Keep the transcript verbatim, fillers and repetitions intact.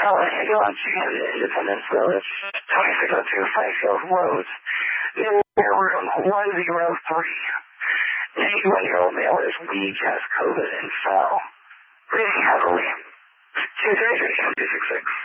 Oh, and go on to Independence Village, twenty-six oh two Fifield Road, near room one oh three. ninety-one-year-old male is weak, has COVID, and fell. Breathing heavily. two three three two six six.